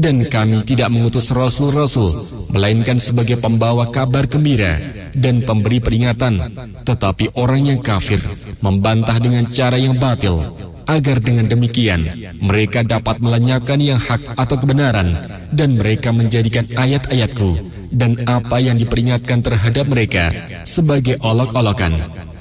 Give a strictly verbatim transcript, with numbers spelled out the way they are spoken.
Dan kami tidak mengutus rasul-rasul, melainkan sebagai pembawa kabar gembira dan pemberi peringatan. Tetapi orang yang kafir membantah dengan cara yang batil, agar dengan demikian mereka dapat melenyapkan yang hak atau kebenaran, dan mereka menjadikan ayat-ayatku dan apa yang diperingatkan terhadap mereka sebagai olok-olokan.